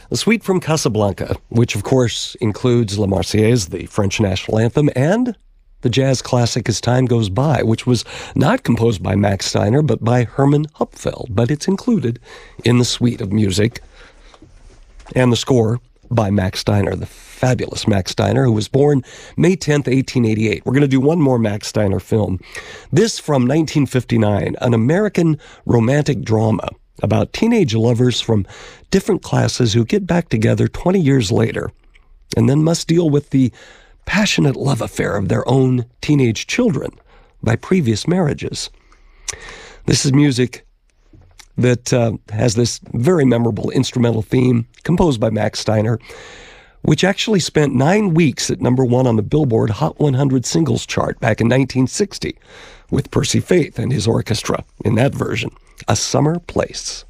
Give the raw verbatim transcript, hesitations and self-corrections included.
A suite from Casablanca, which of course includes La Marseillaise, the French national anthem, and the jazz classic As Time Goes By, which was not composed by Max Steiner, but by Hermann Hupfeld, but it's included in the suite of music. And the score by Max Steiner, the fabulous Max Steiner, who was born May tenth, eighteen eighty-eight. We're going to do one more Max Steiner film. This from nineteen fifty-nine, an American romantic drama about teenage lovers from different classes who get back together twenty years later and then must deal with the passionate love affair of their own teenage children by previous marriages. This is music that uh, has this very memorable instrumental theme composed by Max Steiner, which actually spent nine weeks at number one on the Billboard Hot one hundred singles chart back in nineteen sixty with Percy Faith and his orchestra in that version, A Summer Place.